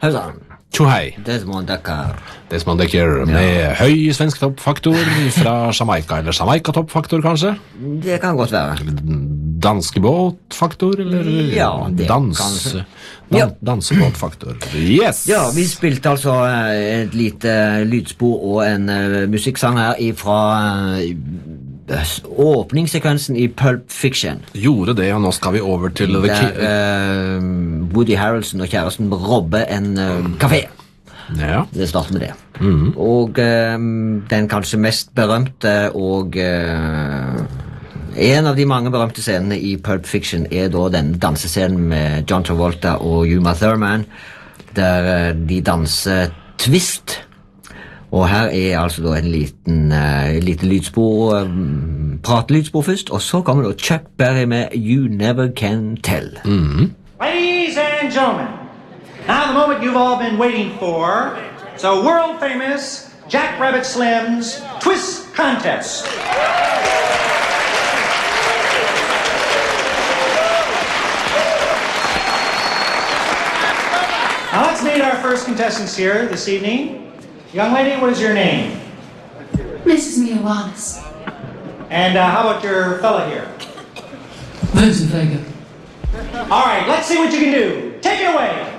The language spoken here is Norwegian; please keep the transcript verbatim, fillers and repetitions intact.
Hei sann. Tjohei. Desmond Dekker. Desmond Dekker med Ja. høy svensk toppfaktor fra Jamaica, eller Jamaica-toppfaktor kanskje? Det kan godt være. Danskebåtfaktor, eller Ja, det dans, kanskje. dan, Ja. dansebåtfaktor. Yes! Ja, vi spilte altså eh, et lite lydspor og en uh, musikksang her fra uh, åpningssekvensen i Pulp Fiction. Gjorde det, og nå skal vi over til The Der Ki- uh, Woody Harrelson og kjæresten robber en uh, kafé. Ja. Det starter med det. Og uh, den kanskje mest berømte og uh, en av de mange berømte scenene i Pulp Fiction er da den dansescenen med John Travolta og Uma Thurman, der uh, de danser twist. Og her er altså da en liten uh, lite lydspor, um, pratelydspor først, og så kommer da Chuck Berry med You Never Can Tell. Ladies and gentlemen, now the moment you've all been waiting for. It's a world-famous Jack Rabbit Slim's Twist Contest. Now let's meet our first contestants here this evening. Young lady, what is your name? Missus Mia Wallace. And uh, how about your fella here? Vincent Vega. All right, let's see what you can do. Take it away.